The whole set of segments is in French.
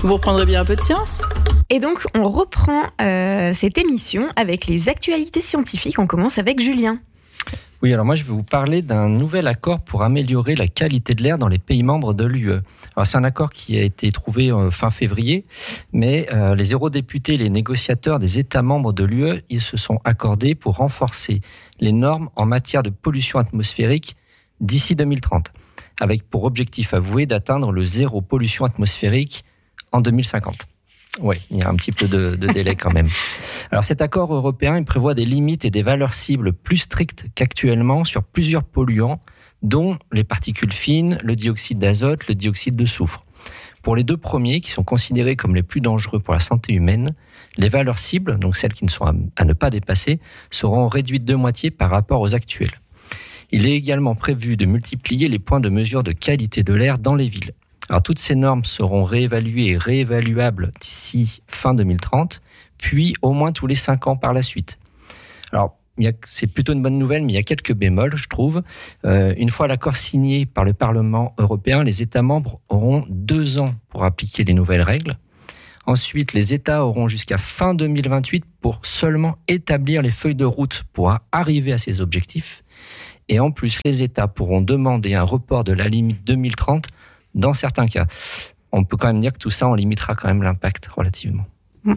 Vous reprendrez bien un peu de science ? Et donc, on reprend cette émission avec les actualités scientifiques. On commence avec Julien. Oui, alors moi je vais vous parler d'un nouvel accord pour améliorer la qualité de l'air dans les pays membres de l'UE. Alors c'est un accord qui a été trouvé fin février, mais les eurodéputés et les négociateurs des États membres de l'UE, ils se sont accordés pour renforcer les normes en matière de pollution atmosphérique d'ici 2030, avec pour objectif avoué d'atteindre le zéro pollution atmosphérique en 2050. Oui, il y a un petit peu de délai quand même. Alors cet accord européen, il prévoit des limites et des valeurs cibles plus strictes qu'actuellement sur plusieurs polluants, dont les particules fines, le dioxyde d'azote, le dioxyde de soufre. Pour les deux premiers, qui sont considérés comme les plus dangereux pour la santé humaine, les valeurs cibles, donc celles qui ne sont à ne pas dépasser, seront réduites de moitié par rapport aux actuelles. Il est également prévu de multiplier les points de mesure de qualité de l'air dans les villes. Alors, toutes ces normes seront réévaluées et réévaluables d'ici fin 2030, puis au moins tous les 5 ans par la suite. Alors, c'est plutôt une bonne nouvelle, mais il y a quelques bémols, je trouve. Une fois l'accord signé par le Parlement européen, les États membres auront 2 ans pour appliquer les nouvelles règles. Ensuite, les États auront jusqu'à fin 2028 pour seulement établir les feuilles de route pour arriver à ces objectifs. Et en plus, les États pourront demander un report de la limite 2030 dans certains cas. On peut quand même dire que tout ça, on limitera quand même l'impact relativement.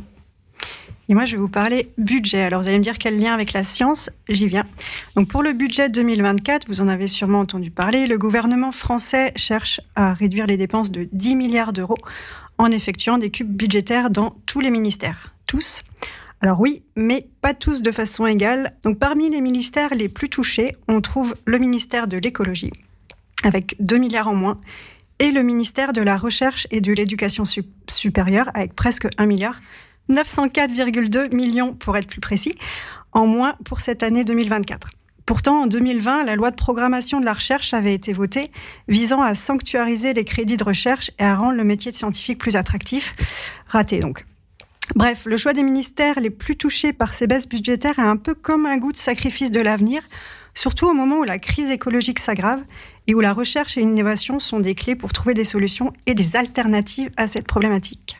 Et moi, je vais vous parler budget. Alors, vous allez me dire quel lien avec la science ? J'y viens. Donc, pour le budget 2024, vous en avez sûrement entendu parler, le gouvernement français cherche à réduire les dépenses de 10 milliards d'euros en effectuant des coupes budgétaires dans tous les ministères. Tous. Alors oui, mais pas tous de façon égale. Donc, parmi les ministères les plus touchés, on trouve le ministère de l'écologie, avec 2 milliards en moins, et le ministère de la Recherche et de l'Éducation supérieure, avec presque 1 milliard, 904,2 millions pour être plus précis, en moins pour cette année 2024. Pourtant, en 2020, la loi de programmation de la recherche avait été votée, visant à sanctuariser les crédits de recherche et à rendre le métier de scientifique plus attractif. Raté donc. Bref, le choix des ministères les plus touchés par ces baisses budgétaires est un peu comme un goût de sacrifice de l'avenir, surtout au moment où la crise écologique s'aggrave et où la recherche et l'innovation sont des clés pour trouver des solutions et des alternatives à cette problématique.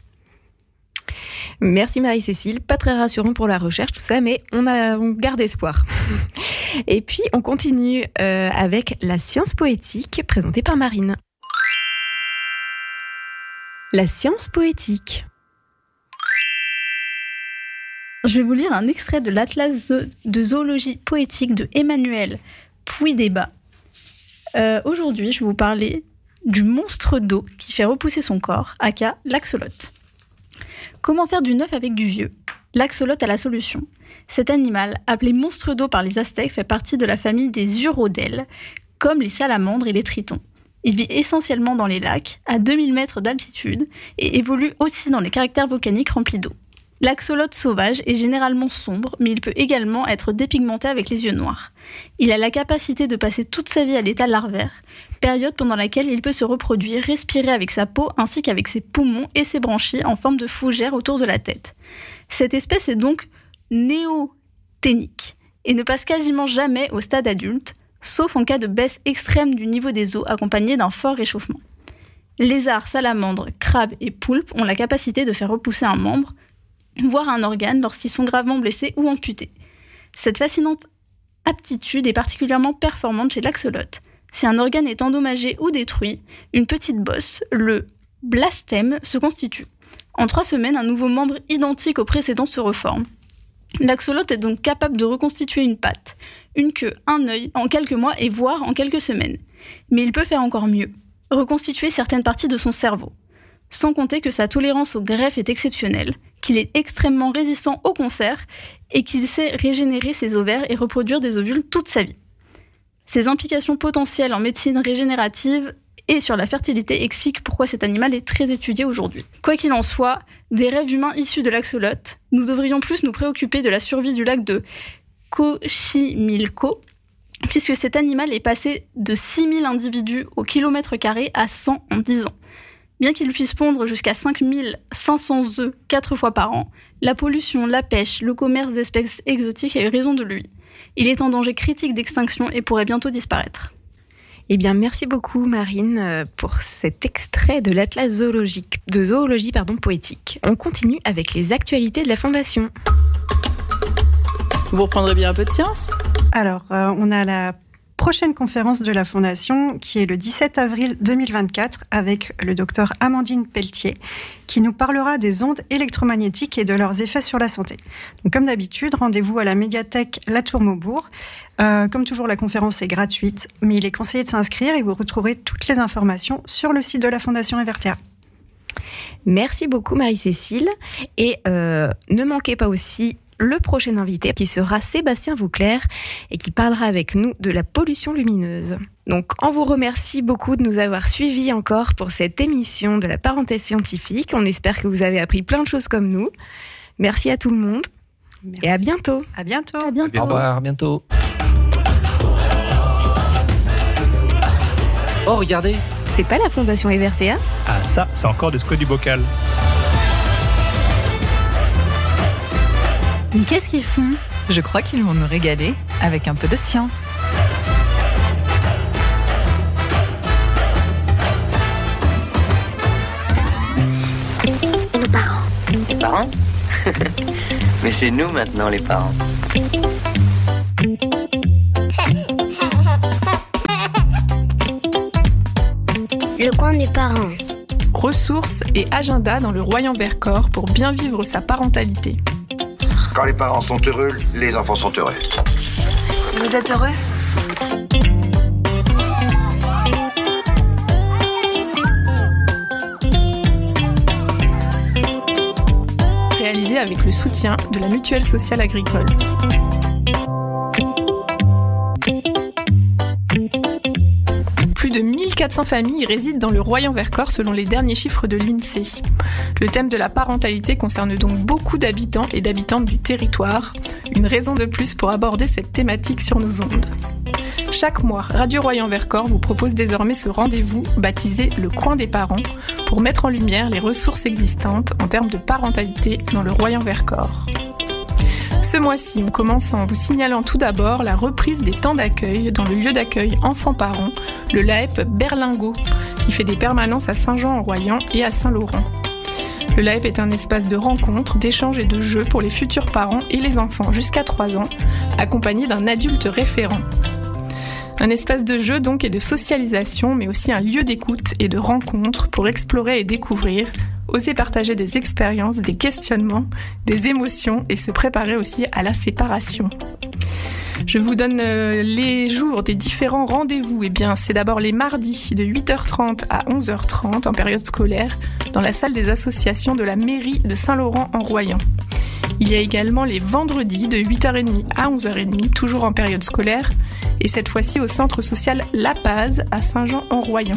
Merci Marie-Cécile, pas très rassurant pour la recherche tout ça, mais on garde espoir. Et puis on continue avec la science poétique présentée par Marine. La science poétique. Je vais vous lire un extrait de l'Atlas de zoologie poétique de Emmanuel Puydébat. Aujourd'hui, je vais vous parler du monstre d'eau qui fait repousser son corps, aka l'axolote. Comment faire du neuf avec du vieux ? L'axolote a la solution. Cet animal, appelé monstre d'eau par les Aztèques, fait partie de la famille des urodèles, comme les salamandres et les tritons. Il vit essentiellement dans les lacs, à 2000 mètres d'altitude, et évolue aussi dans les caractères volcaniques remplis d'eau. L'axolote sauvage est généralement sombre, mais il peut également être dépigmenté avec les yeux noirs. Il a la capacité de passer toute sa vie à l'état larvaire, période pendant laquelle il peut se reproduire, respirer avec sa peau ainsi qu'avec ses poumons et ses branchies en forme de fougère autour de la tête. Cette espèce est donc néoténique et ne passe quasiment jamais au stade adulte, sauf en cas de baisse extrême du niveau des eaux accompagnée d'un fort réchauffement. Lézards, salamandres, crabes et poulpes ont la capacité de faire repousser un membre, voire un organe lorsqu'ils sont gravement blessés ou amputés. Cette fascinante aptitude est particulièrement performante chez l'axolote. Si un organe est endommagé ou détruit, une petite bosse, le blastème, se constitue. En 3 semaines, un nouveau membre identique au précédent se reforme. L'axolote est donc capable de reconstituer une patte, une queue, un œil en quelques mois et voire en quelques semaines. Mais il peut faire encore mieux, reconstituer certaines parties de son cerveau. Sans compter que sa tolérance aux greffes est exceptionnelle, qu'il est extrêmement résistant au cancer et qu'il sait régénérer ses ovaires et reproduire des ovules toute sa vie. Ses implications potentielles en médecine régénérative et sur la fertilité expliquent pourquoi cet animal est très étudié aujourd'hui. Quoi qu'il en soit, des rêves humains issus de l'axolote, nous devrions plus nous préoccuper de la survie du lac de Xochimilco, puisque cet animal est passé de 6000 individus au kilomètre carré à 100 en 10 ans. Bien qu'il puisse pondre jusqu'à 5500 œufs 4 fois par an, la pollution, la pêche, le commerce d'espèces exotiques a eu raison de lui. Il est en danger critique d'extinction et pourrait bientôt disparaître. Eh bien, merci beaucoup Marine pour cet extrait de l'Atlas zoologie poétique. On continue avec les actualités de la Fondation. Vous reprendrez bien un peu de science ? Alors, on a la prochaine conférence de la Fondation qui est le 17 avril 2024 avec le docteur Amandine Pelletier qui nous parlera des ondes électromagnétiques et de leurs effets sur la santé. Donc, comme d'habitude, rendez-vous à la médiathèque La Tour Maubourg. Comme toujours, la conférence est gratuite, mais il est conseillé de s'inscrire et vous retrouverez toutes les informations sur le site de la Fondation Evertea. Merci beaucoup Marie-Cécile et ne manquez pas aussi le prochain invité qui sera Sébastien Vauclair et qui parlera avec nous de la pollution lumineuse. Donc on vous remercie beaucoup de nous avoir suivis encore pour cette émission de la parenthèse scientifique. On espère que vous avez appris plein de choses comme nous. Merci à tout le monde. Merci. Et à bientôt. À bientôt. À bientôt. Au revoir, à bientôt. Oh, regardez. C'est pas la Fondation Evertea ? Ah ça, c'est encore des scots du bocal. Mais qu'est-ce qu'ils font ? Je crois qu'ils vont nous régaler avec un peu de science. Nos parents. Les parents ? Mais c'est nous maintenant les parents. Le coin des parents. Ressources et agenda dans le Royan-Vercors pour bien vivre sa parentalité. Quand les parents sont heureux, les enfants sont heureux. Vous êtes heureux ? Réalisé avec le soutien de la Mutuelle Sociale Agricole. Plus de 1400 familles résident dans le Royan-Vercors selon les derniers chiffres de l'INSEE. Le thème de la parentalité concerne donc beaucoup d'habitants et d'habitantes du territoire. Une raison de plus pour aborder cette thématique sur nos ondes. Chaque mois, Radio Royan-Vercors vous propose désormais ce rendez-vous baptisé Le Coin des parents pour mettre en lumière les ressources existantes en termes de parentalité dans le Royan-Vercors. Ce mois-ci, on commence en vous signalant tout d'abord la reprise des temps d'accueil dans le lieu d'accueil enfants-parents, le LAEP Berlingot, qui fait des permanences à Saint-Jean-en-Royan et à Saint-Laurent. Le LAEP est un espace de rencontre, d'échange et de jeu pour les futurs parents et les enfants jusqu'à 3 ans, accompagnés d'un adulte référent. Un espace de jeu donc et de socialisation, mais aussi un lieu d'écoute et de rencontre pour explorer et découvrir, oser partager des expériences, des questionnements, des émotions et se préparer aussi à la séparation. Je vous donne les jours des différents rendez-vous. Eh bien, c'est d'abord les mardis de 8h30 à 11h30 en période scolaire dans la salle des associations de la mairie de Saint-Laurent-en-Royan. Il y a également les vendredis de 8h30 à 11h30, toujours en période scolaire, et cette fois-ci au centre social La Paz à Saint-Jean-en-Royan.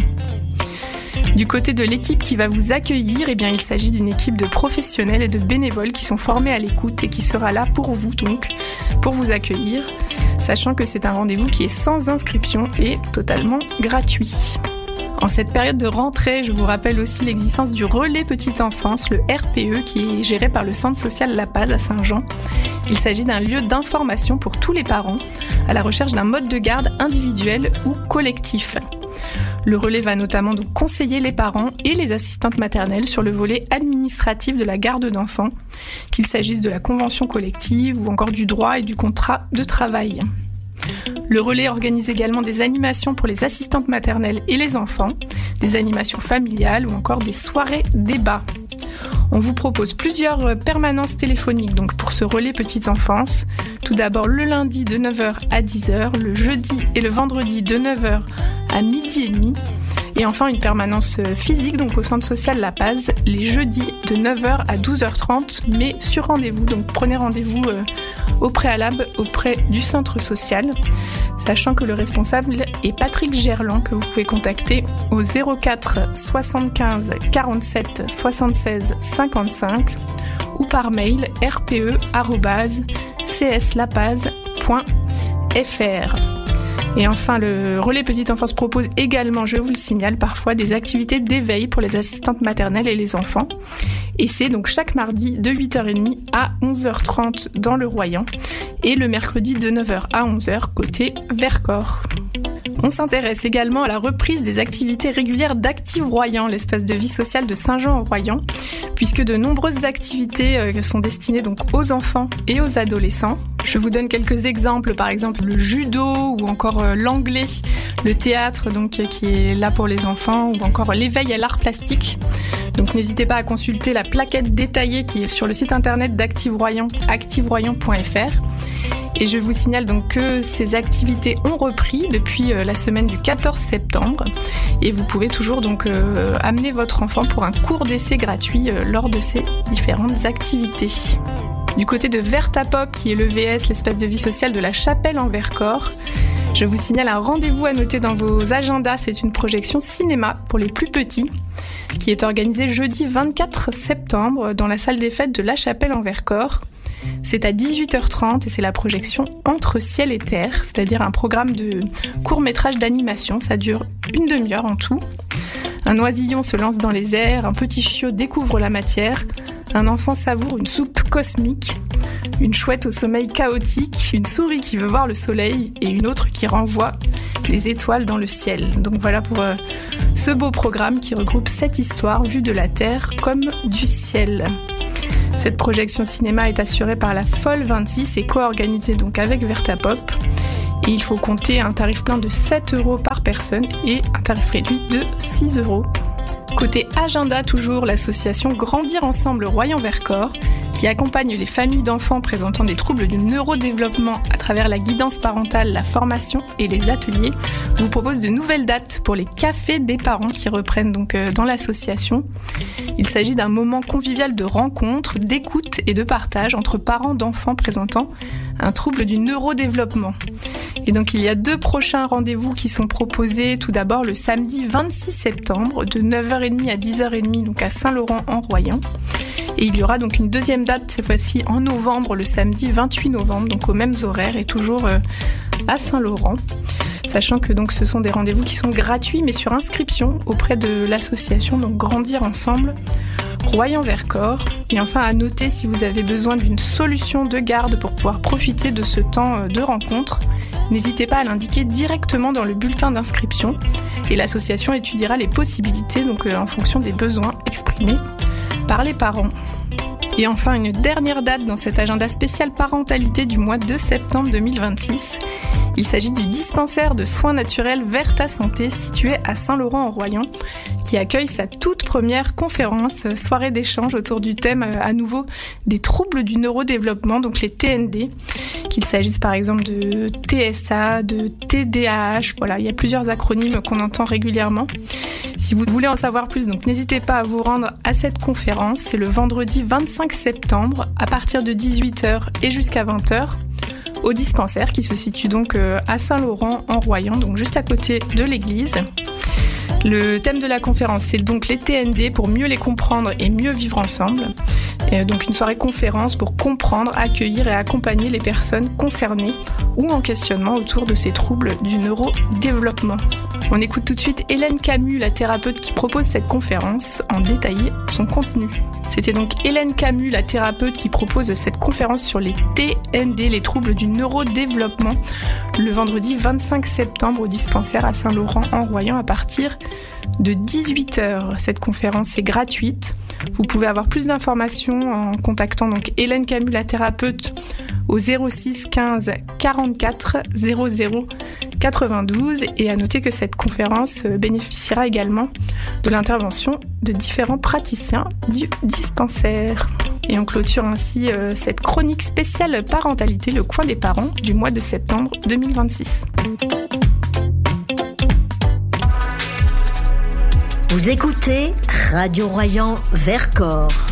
Du côté de l'équipe qui va vous accueillir, eh bien, il s'agit d'une équipe de professionnels et de bénévoles qui sont formés à l'écoute et qui sera là pour vous, donc, pour vous accueillir, sachant que c'est un rendez-vous qui est sans inscription et totalement gratuit. En cette période de rentrée, je vous rappelle aussi l'existence du relais petite enfance, le RPE, qui est géré par le centre social La Paz à Saint-Jean. Il s'agit d'un lieu d'information pour tous les parents, à la recherche d'un mode de garde individuel ou collectif. Le relais va notamment donc conseiller les parents et les assistantes maternelles sur le volet administratif de la garde d'enfants, qu'il s'agisse de la convention collective ou encore du droit et du contrat de travail. Le relais organise également des animations pour les assistantes maternelles et les enfants, des animations familiales ou encore des soirées débats. On vous propose plusieurs permanences téléphoniques donc pour ce relais petite enfance. Tout d'abord le lundi de 9h à 10h, le jeudi et le vendredi de 9h à 12h30. Et enfin une permanence physique donc au centre social La Paz les jeudis de 9h à 12h30 mais sur rendez-vous. Donc prenez rendez-vous au préalable auprès du centre social, sachant que le responsable est Patrick Gerland que vous pouvez contacter au 04 75 47 76 55 ou par mail rpe@cslapaz.fr. Et enfin, le relais petite enfance propose également, je vous le signale, parfois des activités d'éveil pour les assistantes maternelles et les enfants. Et c'est donc chaque mardi de 8h30 à 11h30 dans le Royan et le mercredi de 9h à 11h côté Vercors. On s'intéresse également à la reprise des activités régulières d'Active Royan, l'espace de vie sociale de Saint-Jean-en-Royan, puisque de nombreuses activités sont destinées donc aux enfants et aux adolescents. Je vous donne quelques exemples, par exemple le judo ou encore l'anglais, le théâtre donc qui est là pour les enfants, ou encore l'éveil à l'art plastique. Donc n'hésitez pas à consulter la plaquette détaillée qui est sur le site internet d'Active Royan, activeroyan.fr. Et je vous signale donc que ces activités ont repris depuis la semaine du 14 septembre. Et vous pouvez toujours donc amener votre enfant pour un cours d'essai gratuit lors de ces différentes activités. Du côté de Vertapop, qui est l'EVS, l'espace de vie sociale de la Chapelle en Vercors, je vous signale un rendez-vous à noter dans vos agendas. C'est une projection cinéma pour les plus petits qui est organisée jeudi 24 septembre dans la salle des fêtes de la Chapelle en Vercors. C'est à 18h30 et c'est la projection Entre ciel et terre, c'est-à-dire un programme de court-métrage d'animation. Ça dure une demi-heure en tout. Un oisillon se lance dans les airs, un petit chiot découvre la matière, un enfant savoure une soupe cosmique, une chouette au sommeil chaotique, une souris qui veut voir le soleil et une autre qui renvoie les étoiles dans le ciel. Donc voilà pour ce beau programme qui regroupe 7 histoires vues de la terre comme du ciel. Cette projection cinéma est assurée par la Folle 26 et co-organisée donc avec Vertapop. Et il faut compter un tarif plein de 7 € par personne et un tarif réduit de 6 €. Côté agenda, toujours l'association Grandir Ensemble Royan-Vercors, qui accompagne les familles d'enfants présentant des troubles du neurodéveloppement à travers la guidance parentale, la formation et les ateliers, vous propose de nouvelles dates pour les cafés des parents qui reprennent donc dans l'association. Il s'agit d'un moment convivial de rencontre, d'écoute et de partage entre parents d'enfants présentant un trouble du neurodéveloppement. Et donc il y a 2 prochains rendez-vous qui sont proposés. Tout d'abord le samedi 26 septembre de 9h30 à 10h30 donc à Saint-Laurent-en-Royan. Et il y aura donc une deuxième date cette fois-ci en novembre, le samedi 28 novembre, donc aux mêmes horaires et toujours à Saint-Laurent. Sachant que donc ce sont des rendez-vous qui sont gratuits mais sur inscription auprès de l'association donc Grandir Ensemble Royan-Vercors. Et enfin à noter, si vous avez besoin d'une solution de garde pour pouvoir profiter de ce temps de rencontre, n'hésitez pas à l'indiquer directement dans le bulletin d'inscription et l'association étudiera les possibilités donc en fonction des besoins exprimés par les parents. Et enfin, une dernière date dans cet agenda spécial parentalité du mois de septembre 2026. Il s'agit du dispensaire de soins naturels Vers ta santé situé à Saint-Laurent-en-Royan qui accueille sa toute première conférence, soirée d'échange autour du thème à nouveau des troubles du neurodéveloppement, donc les TND, qu'il s'agisse par exemple de TSA, de TDAH, voilà, il y a plusieurs acronymes qu'on entend régulièrement. Si vous voulez en savoir plus, donc n'hésitez pas à vous rendre à cette conférence, c'est le vendredi 25 septembre à partir de 18h et jusqu'à 20h. Au dispensaire qui se situe donc à Saint-Laurent-en-Royan, donc juste à côté de l'église. Le thème de la conférence, c'est donc les TND pour mieux les comprendre et mieux vivre ensemble. Et donc une soirée conférence pour comprendre, accueillir et accompagner les personnes concernées ou en questionnement autour de ces troubles du neurodéveloppement. On écoute tout de suite Hélène Camus, la thérapeute qui propose cette conférence, en détailler son contenu. C'était donc Hélène Camus, la thérapeute, qui propose cette conférence sur les TND, les troubles du neurodéveloppement, le vendredi 25 septembre au dispensaire à Saint-Laurent-en-Royan à partir de 18h. Cette conférence est gratuite. Vous pouvez avoir plus d'informations en contactant donc Hélène Camus, la thérapeute, au 06 15 44 00 92. Et à noter que cette conférence bénéficiera également de l'intervention de différents praticiens du dispensaire. Et on clôture ainsi cette chronique spéciale parentalité, le coin des parents, du mois de septembre 2026. Vous écoutez Radio Royan Vercors.